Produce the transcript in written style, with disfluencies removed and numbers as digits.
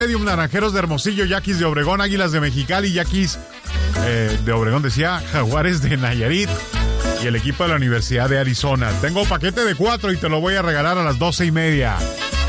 Naranjeros de Hermosillo, Yaquis de Obregón, Águilas de Mexicali, Yaquis de Obregón, decía, Jaguares de Nayarit y el equipo de la Universidad de Arizona. Tengo paquete de 4 y te lo voy a regalar a las 12:30.